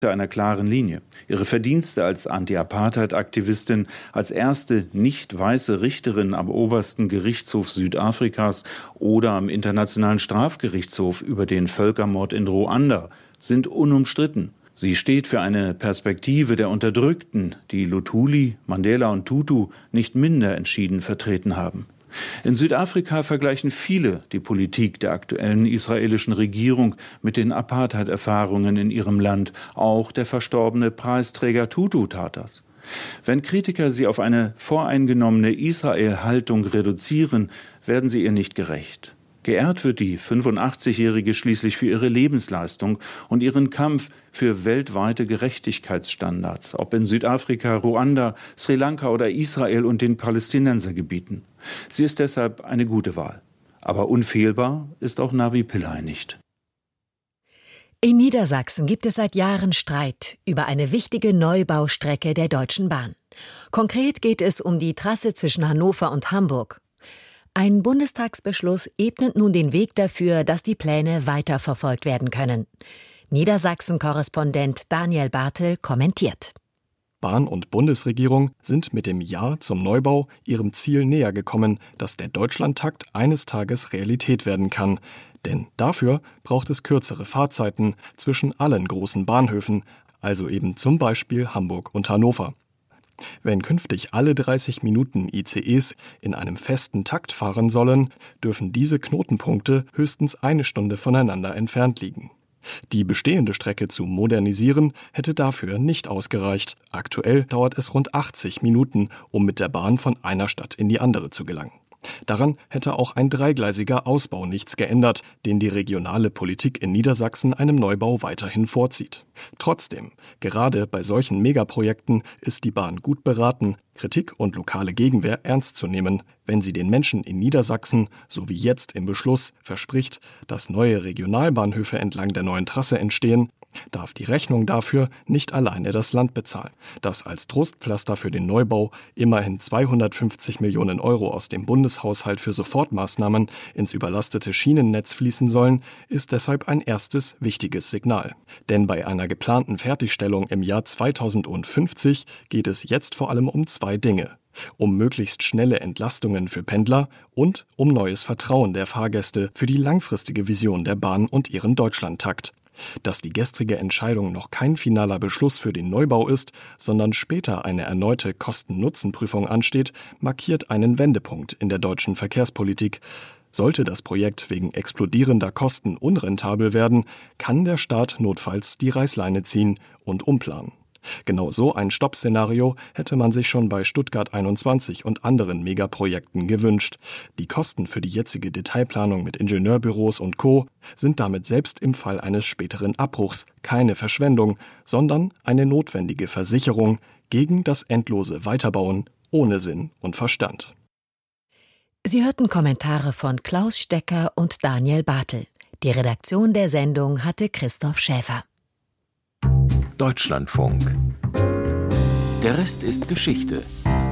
einer klaren Linie. Ihre Verdienste als Anti-Apartheid-Aktivistin, als erste nicht weiße Richterin am obersten Gerichtshof Südafrikas oder am Internationalen Strafgerichtshof über den Völkermord in Ruanda sind unumstritten. Sie steht für eine Perspektive der Unterdrückten, die Luthuli, Mandela und Tutu nicht minder entschieden vertreten haben. In Südafrika vergleichen viele die Politik der aktuellen israelischen Regierung mit den Apartheid-Erfahrungen in ihrem Land. Auch der verstorbene Preisträger Tutu tat das. Wenn Kritiker sie auf eine voreingenommene Israel-Haltung reduzieren, werden sie ihr nicht gerecht. Geehrt wird die 85-Jährige schließlich für ihre Lebensleistung und ihren Kampf für weltweite Gerechtigkeitsstandards, ob in Südafrika, Ruanda, Sri Lanka oder Israel und den Palästinensergebieten. Sie ist deshalb eine gute Wahl. Aber unfehlbar ist auch Navi Pillay nicht. In Niedersachsen gibt es seit Jahren Streit über eine wichtige Neubaustrecke der Deutschen Bahn. Konkret geht es um die Trasse zwischen Hannover und Hamburg. Ein Bundestagsbeschluss ebnet nun den Weg dafür, dass die Pläne weiterverfolgt werden können. Niedersachsen-Korrespondent Daniel Bartel kommentiert. Bahn und Bundesregierung sind mit dem Ja zum Neubau ihrem Ziel näher gekommen, dass der Deutschlandtakt eines Tages Realität werden kann. Denn dafür braucht es kürzere Fahrzeiten zwischen allen großen Bahnhöfen, also eben zum Beispiel Hamburg und Hannover. Wenn künftig alle 30 Minuten ICEs in einem festen Takt fahren sollen, dürfen diese Knotenpunkte höchstens eine Stunde voneinander entfernt liegen. Die bestehende Strecke zu modernisieren hätte dafür nicht ausgereicht. Aktuell dauert es rund 80 Minuten, um mit der Bahn von einer Stadt in die andere zu gelangen. Daran hätte auch ein dreigleisiger Ausbau nichts geändert, den die regionale Politik in Niedersachsen einem Neubau weiterhin vorzieht. Trotzdem, gerade bei solchen Megaprojekten ist die Bahn gut beraten, Kritik und lokale Gegenwehr ernst zu nehmen, wenn sie den Menschen in Niedersachsen, so wie jetzt im Beschluss, verspricht, dass neue Regionalbahnhöfe entlang der neuen Trasse entstehen, darf die Rechnung dafür nicht alleine das Land bezahlen. Dass als Trostpflaster für den Neubau immerhin 250 Millionen Euro aus dem Bundeshaushalt für Sofortmaßnahmen ins überlastete Schienennetz fließen sollen, ist deshalb ein erstes wichtiges Signal. Denn bei einer geplanten Fertigstellung im Jahr 2050 geht es jetzt vor allem um zwei Dinge: um möglichst schnelle Entlastungen für Pendler und um neues Vertrauen der Fahrgäste für die langfristige Vision der Bahn und ihren Deutschlandtakt. Dass die gestrige Entscheidung noch kein finaler Beschluss für den Neubau ist, sondern später eine erneute Kosten-Nutzen-Prüfung ansteht, markiert einen Wendepunkt in der deutschen Verkehrspolitik. Sollte das Projekt wegen explodierender Kosten unrentabel werden, kann der Staat notfalls die Reißleine ziehen und umplanen. Genau so ein Stoppszenario hätte man sich schon bei Stuttgart 21 und anderen Megaprojekten gewünscht. Die Kosten für die jetzige Detailplanung mit Ingenieurbüros und Co. sind damit selbst im Fall eines späteren Abbruchs keine Verschwendung, sondern eine notwendige Versicherung gegen das endlose Weiterbauen ohne Sinn und Verstand. Sie hörten Kommentare von Klaus Stecker und Daniel Bartel. Die Redaktion der Sendung hatte Christoph Schäfer. Deutschlandfunk. Der Rest ist Geschichte.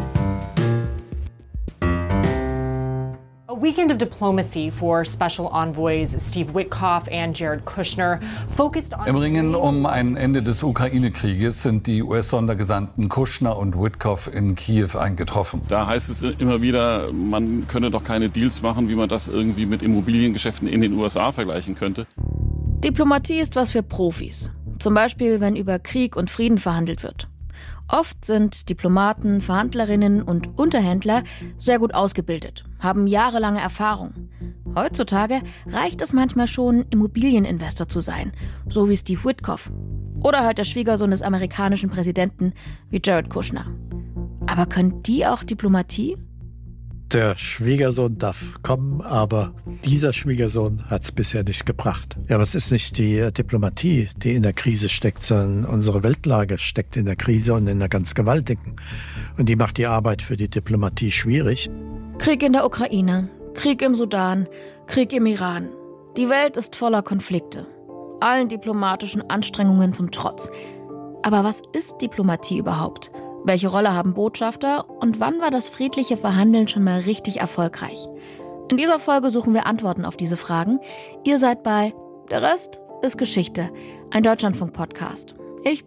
A weekend of diplomacy for Special Envoys Steve Witkoff and Jared Kushner focused on... Im Ringen um ein Ende des Ukraine-Krieges sind die US-Sondergesandten Kushner und Witkoff in Kiew eingetroffen. Da heißt es immer wieder, man könne doch keine Deals machen, wie man das irgendwie mit Immobiliengeschäften in den USA vergleichen könnte. Diplomatie ist was für Profis. Zum Beispiel, wenn über Krieg und Frieden verhandelt wird. Oft sind Diplomaten, Verhandlerinnen und Unterhändler sehr gut ausgebildet, haben jahrelange Erfahrung. Heutzutage reicht es manchmal schon, Immobilieninvestor zu sein, so wie Steve Witkoff. Oder halt der Schwiegersohn des amerikanischen Präsidenten wie Jared Kushner. Aber können die auch Diplomatie? Der Schwiegersohn darf kommen, aber dieser Schwiegersohn hat es bisher nicht gebracht. Ja, aber es ist nicht die Diplomatie, die in der Krise steckt, sondern unsere Weltlage steckt in der Krise und in der ganz gewaltigen. Und die macht die Arbeit für die Diplomatie schwierig. Krieg in der Ukraine, Krieg im Sudan, Krieg im Iran. Die Welt ist voller Konflikte. Allen diplomatischen Anstrengungen zum Trotz. Aber was ist Diplomatie überhaupt? Welche Rolle haben Botschafter und wann war das friedliche Verhandeln schon mal richtig erfolgreich? In dieser Folge suchen wir Antworten auf diese Fragen. Ihr seid bei Der Rest ist Geschichte, ein Deutschlandfunk-Podcast.